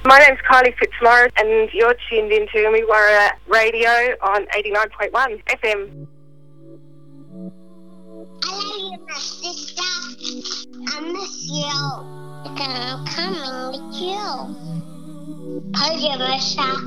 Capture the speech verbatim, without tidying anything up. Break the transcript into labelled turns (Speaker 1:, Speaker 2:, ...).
Speaker 1: My name's Kylie Fitzmaurice and you're tuned into Illawarra Radio on eighty-nine point one F M.
Speaker 2: I love you, my sister. I miss you. Because I'm coming with you. Pleasure, Mister.